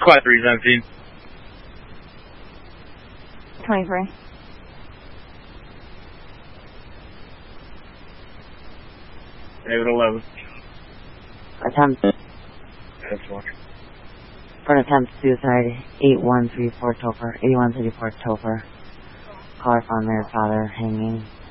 Quad 317. 23. David 11. Attempt. That's one. For an attempt suicide, 8134 Topher, 8134 Topher. Caller found their father hanging.